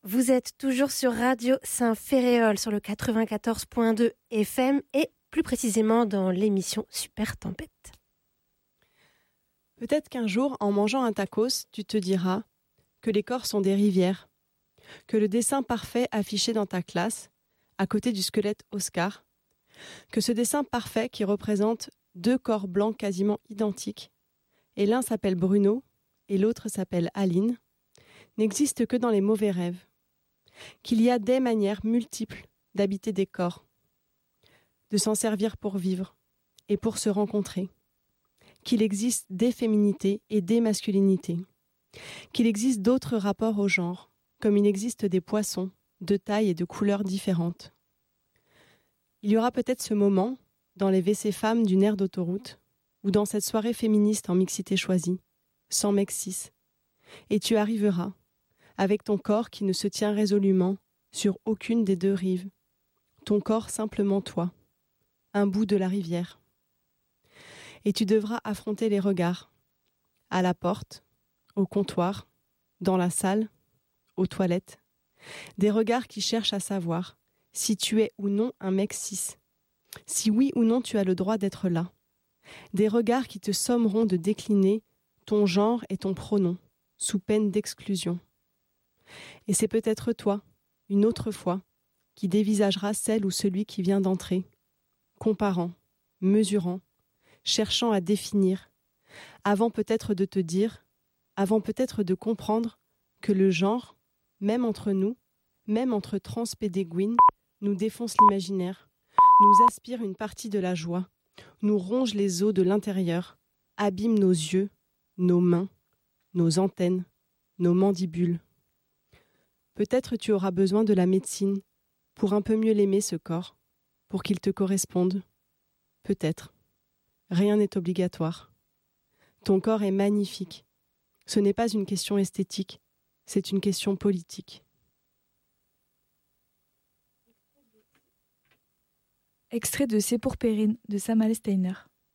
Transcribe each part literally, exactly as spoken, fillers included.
Vous êtes toujours sur Radio Saint-Ferréol sur le quatre-vingt-quatorze point deux F M et plus précisément dans l'émission Super Tempête. Peut-être qu'un jour, en mangeant un tacos, tu te diras que les corps sont des rivières, que le dessin parfait affiché dans ta classe, à côté du squelette Oscar, que ce dessin parfait qui représente deux corps blancs quasiment identiques, et l'un s'appelle Bruno et l'autre s'appelle Aline, n'existe que dans les mauvais rêves, qu'il y a des manières multiples d'habiter des corps, de s'en servir pour vivre et pour se rencontrer, qu'il existe des féminités et des masculinités, qu'il existe d'autres rapports au genre, comme il existe des poissons, de tailles et de couleurs différentes. Il y aura peut-être ce moment, dans les W C femmes d'une aire d'autoroute, ou dans cette soirée féministe en mixité choisie, sans mec cis, et tu arriveras, avec ton corps qui ne se tient résolument sur aucune des deux rives, ton corps simplement toi, un bout de la rivière. Et tu devras affronter les regards, à la porte, au comptoir, dans la salle, aux toilettes, des regards qui cherchent à savoir si tu es ou non un mec cis, si oui ou non tu as le droit d'être là, des regards qui te sommeront de décliner ton genre et ton pronom, sous peine d'exclusion. Et c'est peut-être toi, une autre fois, qui dévisagera celle ou celui qui vient d'entrer, comparant, mesurant, cherchant à définir, avant peut-être de te dire, avant peut-être de comprendre que le genre, même entre nous, même entre transpédéguines, nous défonce l'imaginaire, nous aspire une partie de la joie, nous ronge les os de l'intérieur, abîme nos yeux, nos mains, nos antennes, nos mandibules. Peut-être tu auras besoin de la médecine pour un peu mieux l'aimer ce corps, pour qu'il te corresponde. Peut-être. Rien n'est obligatoire. Ton corps est magnifique. Ce n'est pas une question esthétique, c'est une question politique. Extrait de C'est pour Perrine de Samuel Steiner.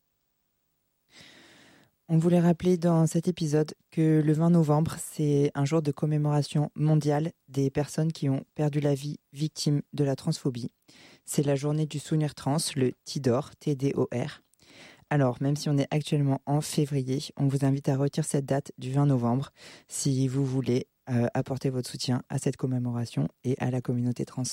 On voulait rappeler dans cet épisode que le vingt novembre, c'est un jour de commémoration mondiale des personnes qui ont perdu la vie victimes de la transphobie. C'est la journée du souvenir trans, le T D O R, T D O R. Alors, même si on est actuellement en février, on vous invite à retenir cette date du vingt novembre si vous voulez euh, apporter votre soutien à cette commémoration et à la communauté trans.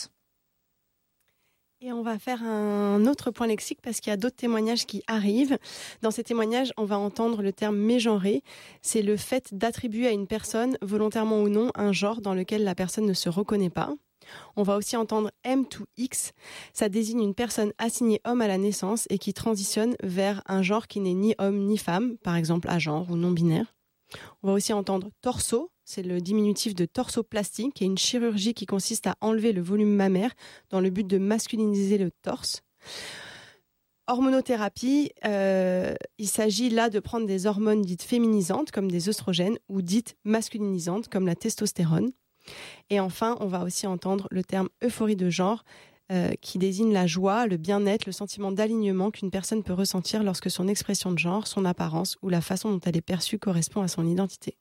Et on va faire un autre point lexique parce qu'il y a d'autres témoignages qui arrivent. Dans ces témoignages, on va entendre le terme mégenré. C'est le fait d'attribuer à une personne, volontairement ou non, un genre dans lequel la personne ne se reconnaît pas. On va aussi entendre M deux X. Ça désigne une personne assignée homme à la naissance et qui transitionne vers un genre qui n'est ni homme ni femme, par exemple agenre ou non-binaire. On va aussi entendre torso. C'est le diminutif de torsoplastie, qui est une chirurgie qui consiste à enlever le volume mammaire dans le but de masculiniser le torse. Hormonothérapie, euh, il s'agit là de prendre des hormones dites féminisantes, comme des œstrogènes, ou dites masculinisantes, comme la testostérone. Et enfin, on va aussi entendre le terme euphorie de genre, euh, qui désigne la joie, le bien-être, le sentiment d'alignement qu'une personne peut ressentir lorsque son expression de genre, son apparence ou la façon dont elle est perçue correspond à son identité.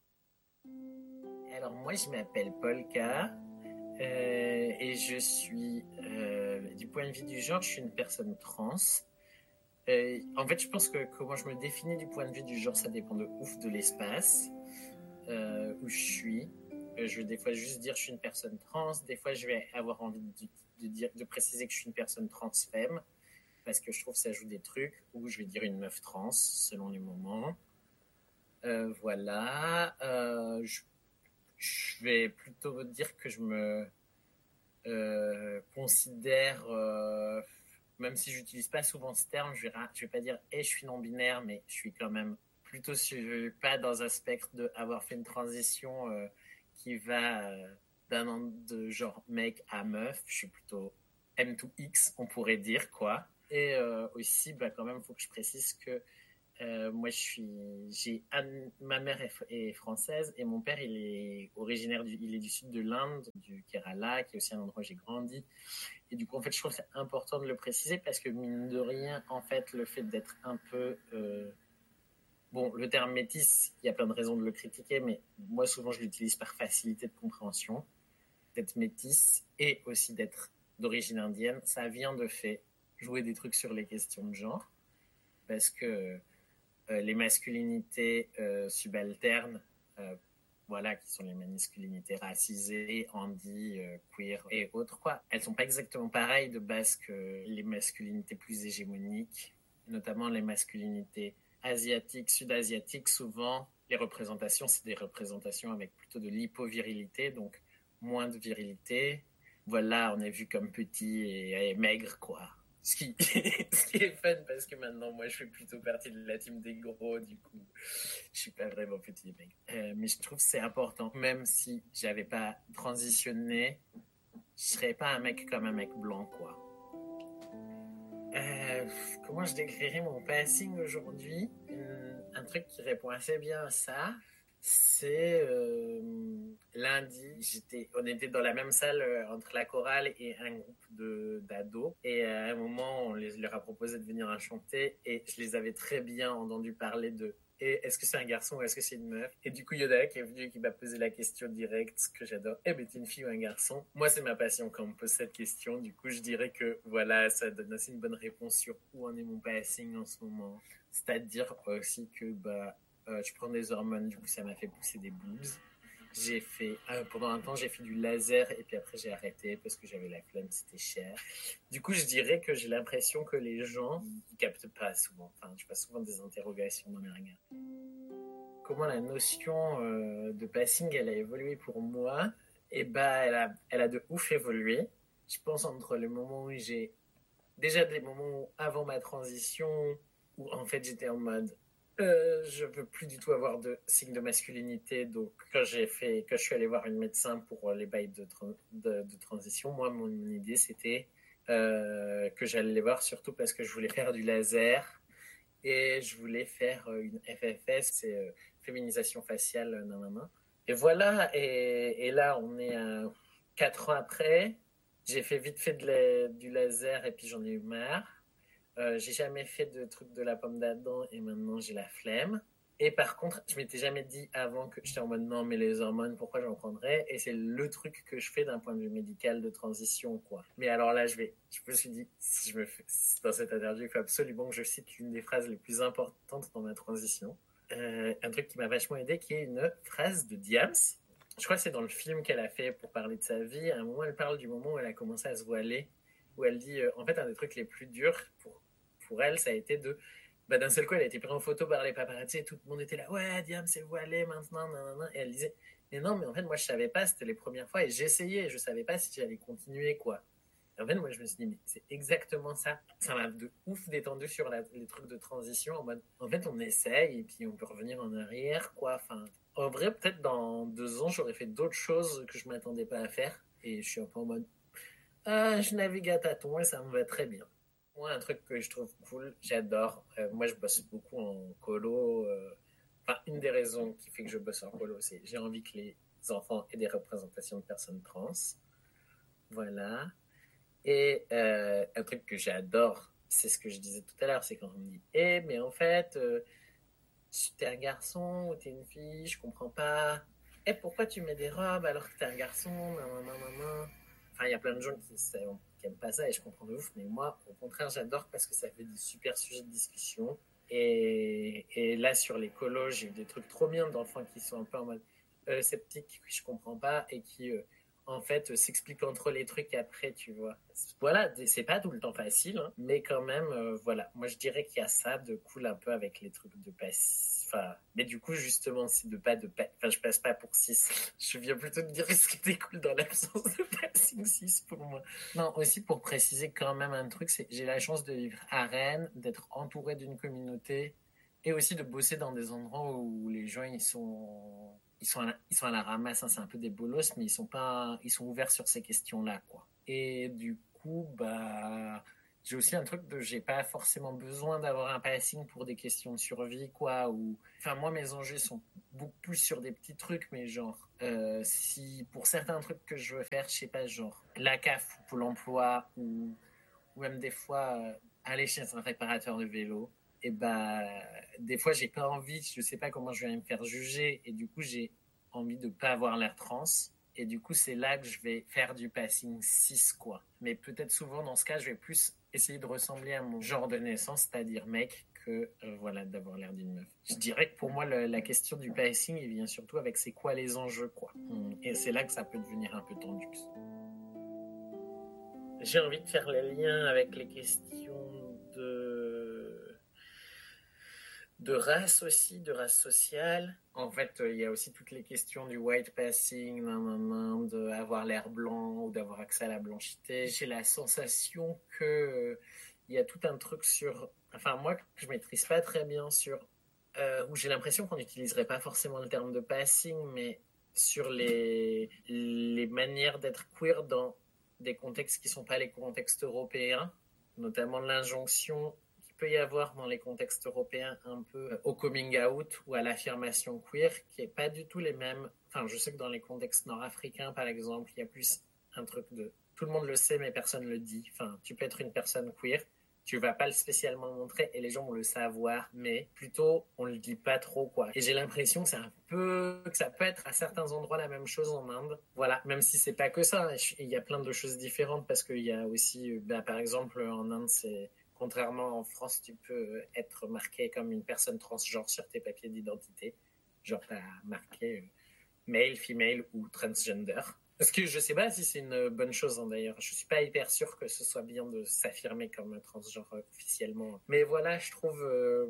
Alors moi je m'appelle Polka euh, et je suis, euh, du point de vue du genre, je suis une personne trans. Euh, en fait je pense que comment je me définis du point de vue du genre, ça dépend de ouf de l'espace euh, où je suis. Euh, je vais des fois juste dire que je suis une personne trans, des fois je vais avoir envie de, de, dire, de préciser que je suis une personne trans-femme parce que je trouve que ça joue des trucs, ou je vais dire une meuf trans selon les moments. Euh, voilà, euh, je Je vais plutôt dire que je me euh, considère, euh, même si j'utilise pas souvent ce terme, je vais, je vais pas dire hey, je suis non-binaire, mais je suis quand même plutôt je, pas dans un spectre d'avoir fait une transition euh, qui va euh, d'un an de genre mec à meuf. Je suis plutôt M deux X, on pourrait dire, quoi. Et euh, aussi, bah, quand même, il faut que je précise que Euh, moi, je suis, j'ai un, ma mère est, est française et mon père, il est originaire du, il est du sud de l'Inde, du Kerala, qui est aussi un endroit où j'ai grandi. Et du coup, en fait, je trouve que c'est important de le préciser parce que mine de rien, en fait, le fait d'être un peu, euh, bon, le terme métis, il y a plein de raisons de le critiquer, mais moi, souvent, je l'utilise par facilité de compréhension. d'être métisse et aussi d'être d'origine indienne, ça vient de fait jouer des trucs sur les questions de genre, parce que euh, les masculinités euh, subalternes, euh, voilà, qui sont les masculinités racisées, handi, euh, queer et autres, quoi, elles sont pas exactement pareilles de base que les masculinités plus hégémoniques, notamment les masculinités asiatiques, sud-asiatiques. Souvent, les représentations, c'est des représentations avec plutôt de l'hypovirilité, donc moins de virilité. Voilà, on est vu comme petit et, et maigre, quoi. Ce qui, ce qui est fun, parce que maintenant, moi, je fais plutôt partie de la team des gros, du coup, je suis pas vraiment petit et maigre. Euh, mais je trouve que c'est important, même si j'avais pas transitionné, je serais pas un mec comme un mec blanc, quoi. Euh, comment je décrirais mon passing aujourd'hui? Un truc qui répond assez bien à ça, c'est euh, lundi, j'étais, on était dans la même salle euh, entre la chorale et un groupe de, d'ados. Et à un moment, on les, leur a proposé de venir chanter et je les avais très bien entendu parler de et est-ce que c'est un garçon ou est-ce que c'est une meuf? Et du coup, il y en a un qui est venu et qui m'a posé la question directe, ce que j'adore. Eh ben, t'es une fille ou un garçon? Moi, c'est ma passion quand on me pose cette question. Du coup, je dirais que voilà, ça donne aussi une bonne réponse sur où en est mon passing en ce moment. C'est-à-dire aussi que bah, euh, je prends des hormones, du coup, ça m'a fait pousser des boobs. J'ai fait, euh, pendant un temps, j'ai fait du laser et puis après, j'ai arrêté parce que j'avais la flemme, c'était cher. Du coup, je dirais que j'ai l'impression que les gens ne captent pas souvent. Enfin, je passe souvent des interrogations dans mes regards. Comment la notion euh, de passing, elle a évolué pour moi? Eh ben, elle a, elle a de ouf évolué. Je pense entre le moment où j'ai... Déjà, des moments où, avant ma transition, où en fait, j'étais en mode... Euh, je veux plus du tout avoir de signe de masculinité. Donc, quand j'ai fait, quand je suis allé voir une médecin pour les bails de, tra- de, de transition, moi, mon idée, c'était euh, que j'allais les voir surtout parce que je voulais faire du laser et je voulais faire une F F S, c'est euh, féminisation faciale, nanana. Et voilà. Et, et là, on est à quatre ans après. J'ai fait vite fait de la, du laser et puis j'en ai eu marre. Euh, j'ai jamais fait de truc de la pomme d'Adam et maintenant j'ai la flemme. Et par contre, je m'étais jamais dit avant que j'étais en mode non, mais les hormones, pourquoi j'en prendrais? Et c'est le truc que je fais d'un point de vue médical de transition, quoi. Mais alors là, je vais, je me suis dit, si je me fais, dans cette interview, il faut absolument que je cite l'une des phrases les plus importantes dans ma transition. Euh, un truc qui m'a vachement aidé, qui est une phrase de Diams. Je crois que c'est dans le film qu'elle a fait pour parler de sa vie. À un moment, elle parle du moment où elle a commencé à se voiler, où elle dit, euh, en fait, un des trucs les plus durs pour pour elle, ça a été de... Bah, d'un seul coup, elle a été prise en photo par les paparazzi et tout le monde était là, ouais, Diam, c'est voilé maintenant, nanana. Et elle disait, mais non, mais en fait, moi, je savais pas, c'était les premières fois et j'essayais, je savais pas si j'allais continuer, quoi. Et en fait, moi, je me suis dit, mais c'est exactement ça. Ça m'a de ouf détendu sur la, les trucs de transition en mode, en fait, on essaye et puis on peut revenir en arrière, quoi. Enfin, en vrai, peut-être dans deux ans, j'aurais fait d'autres choses que je m'attendais pas à faire et je suis un peu en mode, ah, je navigue à tâtons et ça me va très bien. Moi, un truc que je trouve cool, j'adore. Euh, moi, je bosse beaucoup en colo. Euh, enfin, une des raisons qui fait que je bosse en colo, c'est j'ai envie que les enfants aient des représentations de personnes trans. Voilà. Et euh, un truc que j'adore, c'est ce que je disais tout à l'heure, c'est quand on me dit « Eh, mais en fait, euh, t'es un garçon ou t'es une fille, je comprends pas. Eh, pourquoi tu mets des robes alors que t'es un garçon ?» Enfin, il y a plein de gens qui savent qui n'aiment pas ça et je comprends de ouf, mais moi, au contraire, j'adore parce que ça fait des super sujets de discussion. Et, et là, sur les colos, j'ai eu des trucs trop bien d'enfants qui sont un peu en mode euh, sceptiques, que je comprends pas et qui, euh, en fait, s'expliquent entre les trucs après, tu vois. Voilà, c'est pas tout le temps facile, hein, mais quand même, euh, voilà. Moi, je dirais qu'il y a ça de cool un peu avec les trucs de passif. Enfin, mais du coup, justement, c'est de pas de pa... Enfin, je passe pas pour cis. Je viens plutôt de dire ce qui était cool dans l'absence de passing cis pour moi. Non, aussi pour préciser quand même un truc, c'est j'ai la chance de vivre à Rennes, d'être entouré d'une communauté et aussi de bosser dans des endroits où les gens ils sont ils sont à la, ils sont à la ramasse, hein, c'est un peu des bolosses, mais ils sont pas ils sont ouverts sur ces questions-là, quoi. Et du coup, bah j'ai aussi un truc de j'ai pas forcément besoin d'avoir un passing pour des questions de survie, quoi. Ou enfin moi mes enjeux sont beaucoup plus sur des petits trucs, mais genre euh, si pour certains trucs que je veux faire, je sais pas, genre la C A F ou Pôle emploi ou ou même des fois euh, aller chez un réparateur de vélo, et bah des fois j'ai pas envie, je sais pas comment je vais me faire juger et du coup j'ai envie de pas avoir l'air trans. Et du coup, c'est là que je vais faire du passing cis, quoi. Mais peut-être souvent, dans ce cas, je vais plus essayer de ressembler à mon genre de naissance, c'est-à-dire mec, que euh, voilà, d'avoir l'air d'une meuf. Je dirais que pour moi, le, la question du passing, il vient surtout avec c'est quoi les enjeux, quoi. Et c'est là que ça peut devenir un peu tendu. J'ai envie de faire les liens avec les questions de... de race aussi, de race sociale. En fait, il y a aussi toutes les questions du white passing, d'avoir l'air blanc ou d'avoir accès à la blanchité. J'ai la sensation que euh, il y a tout un truc sur... Enfin, moi, que je maîtrise pas très bien sur... Euh, où j'ai l'impression qu'on n'utiliserait pas forcément le terme de passing, mais sur les, les manières d'être queer dans des contextes qui ne sont pas les contextes européens, notamment l'injonction qu'il peut y avoir dans les contextes européens un peu au coming out ou à l'affirmation queer, qui n'est pas du tout les mêmes. Enfin, je sais que dans les contextes nord-africains, par exemple, il y a plus un truc de... Tout le monde le sait, mais personne ne le dit. Enfin, tu peux être une personne queer, tu vas pas le spécialement montrer et les gens vont le savoir, mais plutôt on le dit pas trop, quoi. Et j'ai l'impression que c'est un peu, que ça peut être à certains endroits la même chose en Inde. Voilà, même si c'est pas que ça, il y a plein de choses différentes parce qu'il y a aussi, bah, par exemple en Inde, c'est contrairement en France, tu peux être marqué comme une personne transgenre sur tes papiers d'identité, genre t'as marqué euh, male, female ou transgender. Parce que je sais pas si c'est une bonne chose, hein, d'ailleurs. Je suis pas hyper sûr que ce soit bien de s'affirmer comme transgenre officiellement. Mais voilà, je trouve, euh,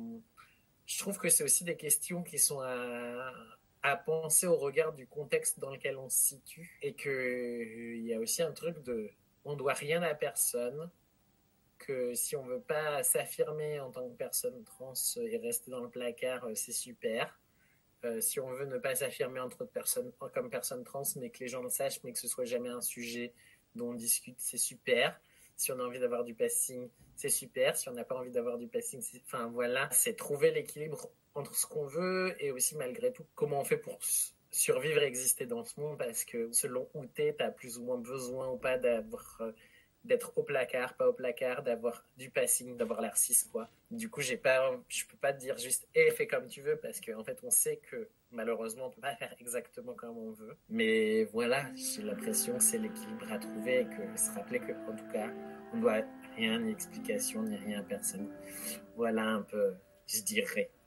je trouve que c'est aussi des questions qui sont à, à penser au regard du contexte dans lequel on se situe. Et qu'il euh, y a aussi un truc de, on doit rien à personne. Que si on veut pas s'affirmer en tant que personne trans et rester dans le placard, c'est super. Euh, si on veut ne pas s'affirmer entre personnes, comme personne trans, mais que les gens le sachent, mais que ce soit jamais un sujet dont on discute, c'est super. Si on a envie d'avoir du passing, c'est super. Si on n'a pas envie d'avoir du passing, c'est... Enfin voilà, c'est trouver l'équilibre entre ce qu'on veut et aussi malgré tout comment on fait pour survivre et exister dans ce monde, parce que selon où t'es, t'as plus ou moins besoin ou pas d'avoir... Euh, d'être au placard, pas au placard, d'avoir du passing, d'avoir l'air cis, quoi. Du coup, j'ai pas, je peux pas te dire juste hey, fais comme tu veux, parce qu'en en fait, on sait que malheureusement, on peut pas faire exactement comme on veut. Mais voilà, j'ai l'impression que c'est l'équilibre à trouver et que se rappeler que, en tout cas, on doit rien, ni explication, ni rien à personne. Voilà un peu, je dirais.